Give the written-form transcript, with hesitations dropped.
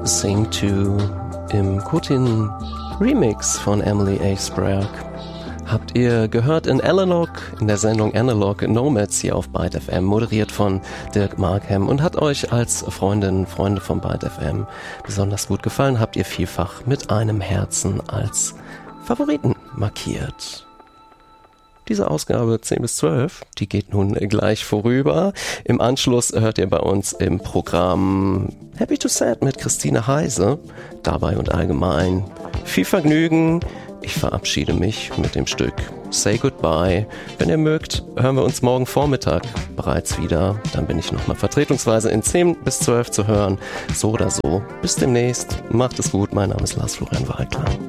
Sing To im Kutin Remix von Emily Aceberg. Habt ihr gehört in der Sendung Analog Nomads hier auf Byte FM, moderiert von Dirk Markham, und hat euch als Freunde von Byte FM besonders gut gefallen, habt ihr vielfach mit einem Herzen als Favoriten markiert. Diese Ausgabe 10 bis 12, die geht nun gleich vorüber. Im Anschluss hört ihr bei uns im Programm Happy to Sad mit Christine Heise. Dabei und allgemein viel Vergnügen. Ich verabschiede mich mit dem Stück Say Goodbye. Wenn ihr mögt, hören wir uns morgen Vormittag bereits wieder. Dann bin ich nochmal vertretungsweise in 10 bis 12 zu hören. So oder so. Bis demnächst. Macht es gut. Mein Name ist Lars Florian Walkler.